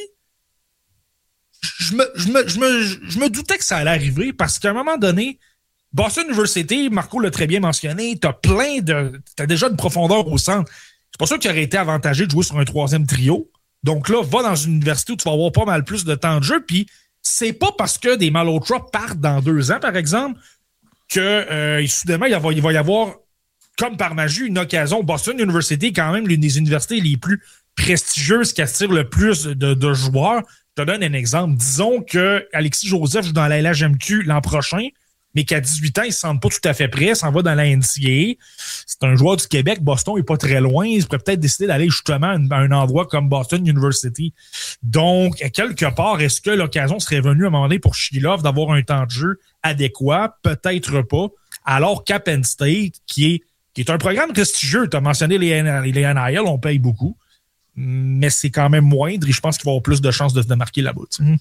je me doutais que ça allait arriver parce qu'à un moment donné, Boston University, Marco l'a très bien mentionné, t'as déjà une profondeur au centre. C'est pas sûr qu'il aurait été avantagé de jouer sur un troisième trio. Donc là, va dans une université où tu vas avoir pas mal plus de temps de jeu. Puis c'est pas parce que des Malhotra partent dans 2 ans, par exemple, que soudainement, il va y avoir comme par magie, une occasion. Boston University est quand même l'une des universités les plus prestigieuses qui attirent le plus de joueurs. Je te donne un exemple. Disons que Alexis Joseph joue dans la LHJMQ l'an prochain, mais qu'à 18 ans, il ne se sent pas tout à fait prêt, s'en va dans la NCAA. C'est un joueur du Québec. Boston n'est pas très loin. Il pourrait peut-être décider d'aller justement à un endroit comme Boston University. Donc, à quelque part, est-ce que l'occasion serait venue à un moment donné pour Shilov d'avoir un temps de jeu adéquat? Peut-être pas. Alors qu'à Penn State, qui est un programme prestigieux. Tu as mentionné les NIL, on paye beaucoup, mais c'est quand même moindre et je pense qu'il va avoir plus de chances de se démarquer là-bas.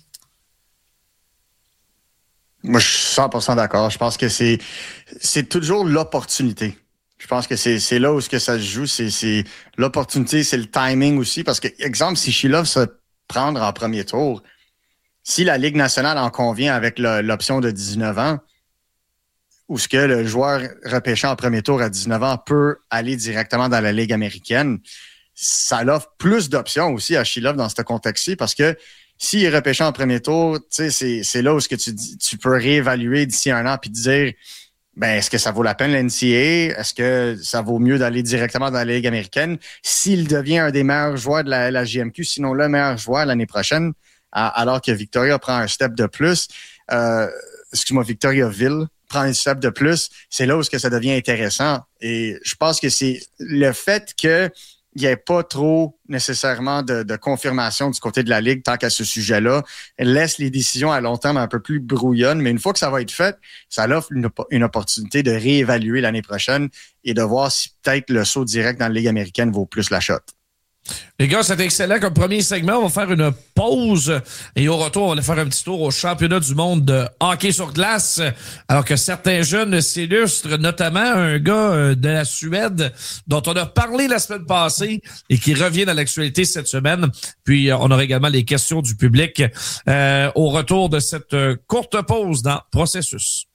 Moi, je suis 100% d'accord. Je pense que c'est toujours l'opportunité. Je pense que c'est là où ce que ça se joue, c'est l'opportunité, c'est le timing aussi. Parce que, exemple, si Sheila se prendre en premier tour, si la Ligue nationale en convient avec l'option de 19 ans, où ce que le joueur repêché en premier tour à 19 ans peut aller directement dans la Ligue américaine, ça offre plus d'options aussi à Sheila dans ce contexte-ci parce que s'il est repêché en premier tour, c'est là où ce que tu peux réévaluer d'ici 1 an puis te dire est-ce que ça vaut la peine l'NCAA? Est-ce que ça vaut mieux d'aller directement dans la Ligue américaine? S'il devient un des meilleurs joueurs de la JMQ, sinon le meilleur joueur l'année prochaine, alors que Victoria prend un step de plus, Victoriaville prend un step de plus, c'est là où ça devient intéressant. Et je pense que c'est le fait qu'il n'y ait pas trop nécessairement de confirmation du côté de la Ligue tant qu'à ce sujet-là, laisse les décisions à long terme un peu plus brouillonnes. Mais une fois que ça va être fait, ça offre une opportunité de réévaluer l'année prochaine et de voir si peut-être le saut direct dans la Ligue américaine vaut plus la shot. Les gars, c'est excellent comme premier segment. On va faire une pause et au retour, on va aller faire un petit tour au championnat du monde de hockey sur glace. Alors que certains jeunes s'illustrent, notamment un gars de la Suède dont on a parlé la semaine passée et qui revient dans l'actualité cette semaine. Puis, on aura également les questions du public au retour de cette courte pause dans Processus.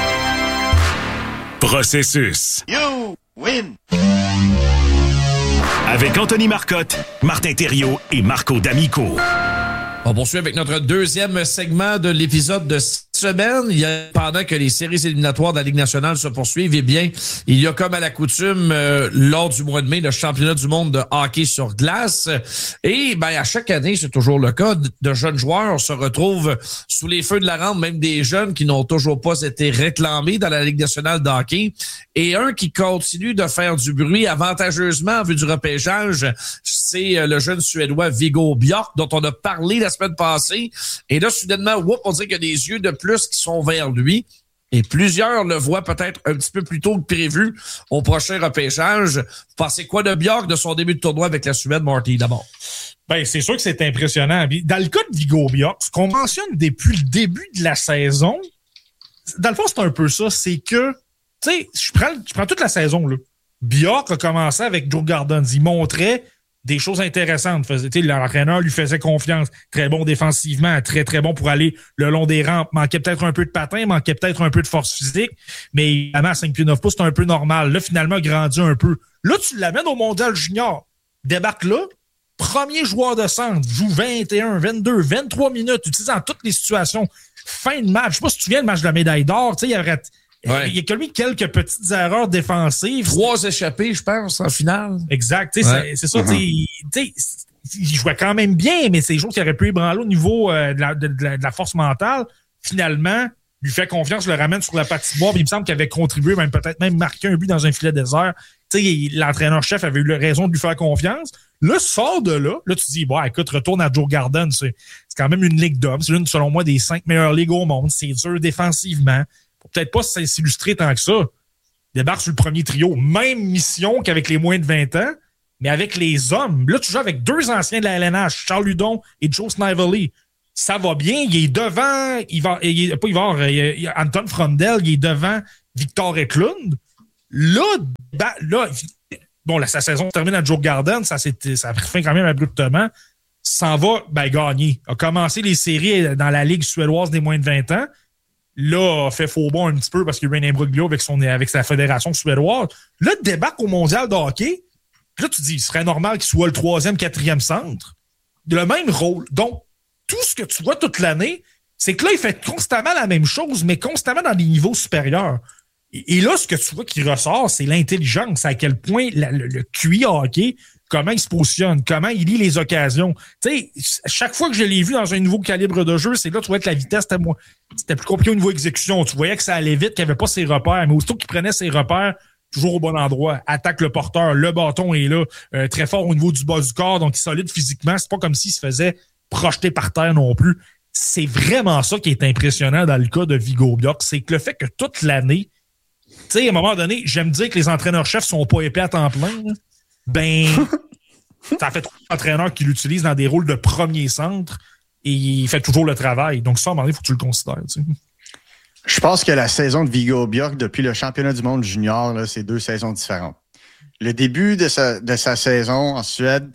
Processus. You win! Avec Anthony Marcotte, Martin Thériault et Marco D'Amico. On poursuit avec notre deuxième segment de l'épisode de cette semaine. Pendant que les séries éliminatoires de la Ligue nationale se poursuivent, eh bien, il y a comme à la coutume, lors du mois de mai, le championnat du monde de hockey sur glace. Et à chaque année, c'est toujours le cas, de jeunes joueurs se retrouvent sous les feux de la rampe, même des jeunes qui n'ont toujours pas été réclamés dans la Ligue nationale de hockey. Et un qui continue de faire du bruit avantageusement en vue du repêchage, c'est le jeune Suédois Viggo Bjork, dont on a parlé la semaine passée. Et là, soudainement, on dirait qu'il y a des yeux de plus qui sont vers lui. Et plusieurs le voient peut-être un petit peu plus tôt que prévu au prochain repêchage. Vous pensez quoi de Bjork, de son début de tournoi avec la Suède, Marty, d'abord? C'est sûr que c'est impressionnant. Dans le cas de Viggo Bjork, ce qu'on mentionne depuis le début de la saison, dans le fond, c'est un peu ça. C'est que, tu sais, je prends toute la saison, là. Bjork a commencé avec Joe Gardens. Il montrait des choses intéressantes. L'entraîneur lui faisait confiance. Très bon défensivement, très, très bon pour aller le long des rampes. Manquait peut-être un peu de patin, manquait peut-être un peu de force physique, mais évidemment, à 5 pieds 9 pouces, c'est un peu normal. Là, finalement, il grandit un peu. Là, tu l'amènes au mondial junior. Débarque là, premier joueur de centre, joue 21, 22, 23 minutes, utilisé dans toutes les situations. Fin de match. Je sais pas si tu te souviens le match de la médaille d'or. Tu sais, il y a commis quelques petites erreurs défensives. 3 échappés, je pense, en finale. Exact. Tu sais, c'est ça. Tu sais, il jouait quand même bien, mais c'est des choses qui auraient pu ébranler au niveau de la force mentale. Finalement, lui fait confiance, le ramène sur la patinoire, puis il me semble qu'il avait contribué, peut-être même marqué un but dans un filet désert. Tu sais, l'entraîneur-chef avait eu raison de lui faire confiance. Là, sort de là. Là, tu te dis, écoute, retourne à Joe Garden. C'est quand même une ligue d'hommes. C'est l'une, selon moi, des 5 meilleures ligues au monde. C'est dur défensivement. Faut peut-être pas s'illustrer tant que ça. Il débarque sur le premier trio. Même mission qu'avec les moins de 20 ans, mais avec les hommes. Là, tu joues avec 2 anciens de la LNH, Charles Hudon et Joe Snively. Ça va bien. Il est devant Anton Frondel. Il est devant Victor Eklund. Là, sa saison se termine à Joe Garden. Ça a pris fin quand même abruptement. S'en va gagner. A commencé les séries dans la Ligue suédoise des moins de 20 ans. Là, a fait faux bond un petit peu parce qu'il y a eu un imbroglio avec sa fédération suédoise. Là, débarque au mondial de hockey. Puis là, tu te dis, il serait normal qu'il soit le 3e, 4e centre. Le même rôle. Donc, tout ce que tu vois toute l'année, c'est que là, il fait constamment la même chose, mais constamment dans des niveaux supérieurs. Et là, ce que tu vois qui ressort, c'est l'intelligence, à quel point le QI hockey, comment il se positionne, comment il lit les occasions. Tu sais, chaque fois que je l'ai vu dans un nouveau calibre de jeu, c'est là, tu vois que la vitesse, c'était plus compliqué au niveau exécution. Tu voyais que ça allait vite, qu'il n'y avait pas ses repères, mais aussitôt qu'il prenait ses repères, toujours au bon endroit, attaque le porteur, le bâton est là, très fort au niveau du bas du corps, donc il est solide physiquement. C'est pas comme s'il se faisait projeter par terre non plus. C'est vraiment ça qui est impressionnant dans le cas de Viggo Bjork, c'est que le fait que toute l'année, tu sais, à un moment donné, j'aime dire que les entraîneurs-chefs sont pas épais à temps plein. Ça fait trop d'entraîneurs qui l'utilisent dans des rôles de premier centre et il fait toujours le travail. Donc ça, à un moment donné, il faut que tu le considères. Tu sais. Je pense que la saison de Viggo Bjork depuis le championnat du monde junior, là, c'est 2 saisons différentes. Le début de sa saison en Suède,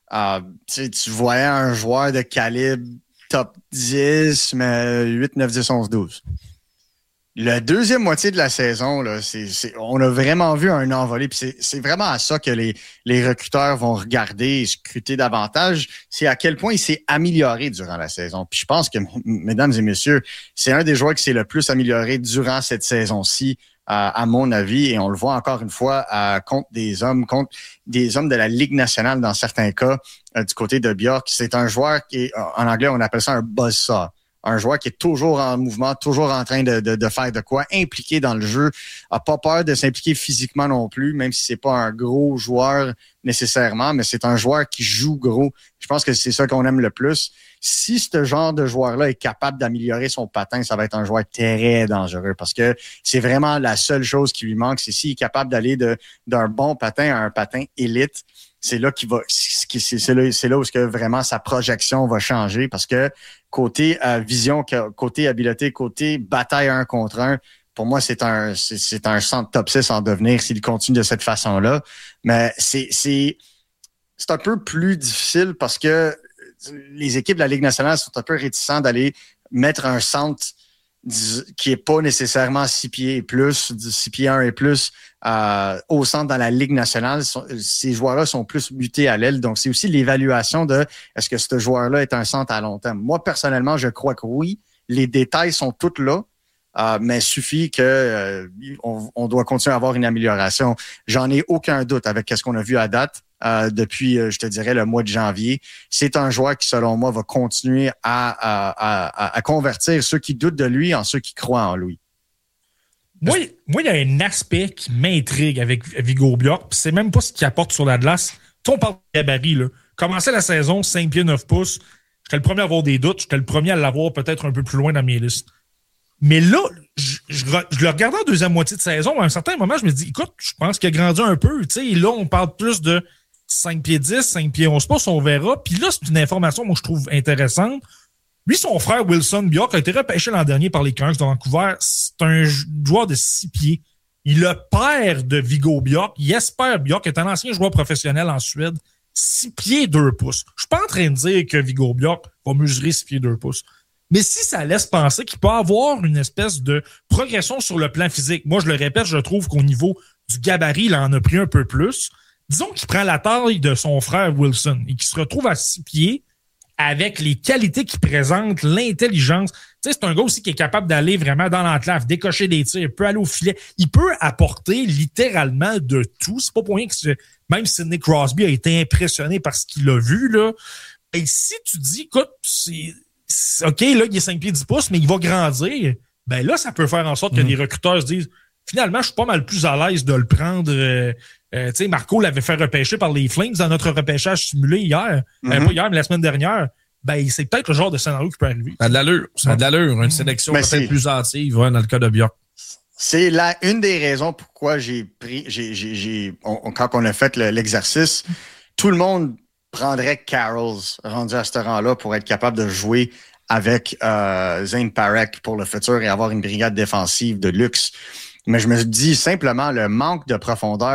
tu voyais un joueur de calibre top 10, mais 8, 9, 10, 11, 12. La deuxième moitié de la saison, là, on a vraiment vu un envolé. Puis c'est vraiment à ça que les recruteurs vont regarder et scruter davantage. C'est à quel point il s'est amélioré durant la saison. Puis je pense que, mesdames et messieurs, c'est un des joueurs qui s'est le plus amélioré durant cette saison-ci, à mon avis. Et on le voit encore une fois contre des hommes de la Ligue nationale dans certains cas, du côté de Bjork. C'est un joueur qui est, en anglais, on appelle ça un buzzsaw. Un joueur qui est toujours en mouvement, toujours en train de faire de quoi, impliqué dans le jeu, a pas peur de s'impliquer physiquement non plus, même si c'est pas un gros joueur nécessairement, mais c'est un joueur qui joue gros. Je pense que c'est ça qu'on aime le plus. Si ce genre de joueur-là est capable d'améliorer son patin, ça va être un joueur très dangereux parce que c'est vraiment la seule chose qui lui manque, c'est s'il est capable d'aller d'un bon patin à un patin élite. C'est là c'est là où que vraiment sa projection va changer parce que côté vision, côté habileté, côté bataille 1 contre 1, pour moi, c'est un centre top 6 en devenir s'il continue de cette façon-là. Mais c'est un peu plus difficile parce que les équipes de la Ligue nationale sont un peu réticentes d'aller mettre un centre qui est pas nécessairement 6 pieds et plus, 6 pieds 1 et plus, au centre dans la Ligue nationale. Ces joueurs-là sont plus mutés à l'aile. Donc, c'est aussi l'évaluation de est-ce que ce joueur-là est un centre à long terme. Moi, personnellement, je crois que oui. Les détails sont tous là. Mais il suffit que on doit continuer à avoir une amélioration. J'en ai aucun doute avec ce qu'on a vu à date depuis, je te dirais, le mois de janvier. C'est un joueur qui, selon moi, va continuer à convertir ceux qui doutent de lui en ceux qui croient en lui. Moi, il y a un aspect qui m'intrigue avec Viggo Bjork, puis c'est même pas ce qu'il apporte sur la glace. Tu sais, on parle de gabarit, là. Commencer la saison, 5 pieds 9 pouces, j'étais le premier à avoir des doutes, j'étais le premier à l'avoir peut-être un peu plus loin dans mes listes. Mais là, je le regardais en deuxième moitié de saison, à un certain moment, je me dis, écoute, je pense qu'il a grandi un peu. Tu sais, là, on parle plus de 5 pieds 10, 5 pieds 11 pouces, on verra. Puis là, c'est une information, moi, je trouve intéressante. Lui, son frère Wilson Bjork a été repêché l'an dernier par les Canucks de Vancouver. C'est un joueur de 6 pieds. Il est le père de Viggo Bjork. Jesper Bjork est un ancien joueur professionnel en Suède. 6 pieds 2 pouces. Je suis pas en train de dire que Viggo Bjork va mesurer 6 pieds 2 pouces. Mais si ça laisse penser qu'il peut avoir une espèce de progression sur le plan physique, moi, je le répète, je trouve qu'au niveau du gabarit, il en a pris un peu plus. disons qu'il prend la taille de son frère Wilson et qu'il se retrouve à 6 pieds avec les qualités qu'il présente, l'intelligence. Tu sais, c'est un gars aussi qui est capable d'aller vraiment dans l'enclave, décocher des tirs, il peut aller au filet. Il peut apporter littéralement de tout. C'est pas pour rien que même Sidney Crosby a été impressionné par ce qu'il a vu, là. Et si tu dis, écoute, OK, là, il est 5 pieds 10 pouces, mais il va grandir, ben là, ça peut faire en sorte que les recruteurs se disent, finalement, je suis pas mal plus à l'aise de le prendre. Tu sais, Marco l'avait fait repêcher par les Flames dans notre repêchage simulé hier. Pas hier, mais la semaine dernière. Ben, c'est peut-être le genre de scénario qui peut arriver. Ça a de l'allure. Ça a de l'allure. Une sélection peut-être plus hâtive, dans le cas de Bjork. C'est une des raisons pourquoi quand on a fait l'exercice, tout le monde prendrait Carols rendu à ce rang-là pour être capable de jouer avec Zane Parekh pour le futur et avoir une brigade défensive de luxe. Mais je me dis simplement le manque de profondeur